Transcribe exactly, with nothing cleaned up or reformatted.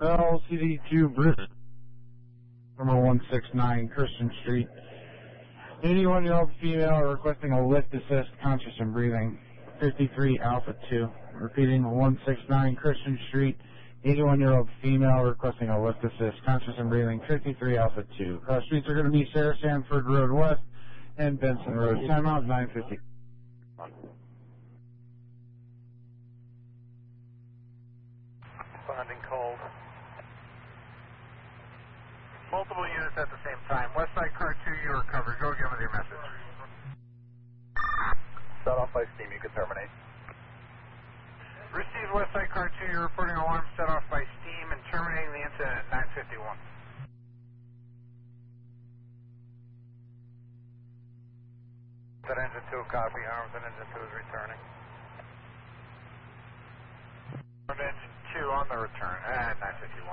L C D two Bruce, number one six nine Christian Street. eighty-one-year-old female requesting a lift assist, conscious and breathing. fifty-three Alpha two. Repeating, one six nine Christian Street. eighty-one-year-old female requesting a lift assist, conscious and breathing. fifty-three Alpha two. Cross streets are going to be Sarah Sanford Road West and Benson Road. Timeout nine fifty. Finding cold. Multiple units at the same time. West side car two, you are covered. Go again with your message. Set off by steam, you can terminate. Received West side car two, you're reporting alarm set off by steam and terminating the incident at nine fifty-one. That engine two, copy. Arms and engine two is returning. Engine two on the return at nine fifty-one.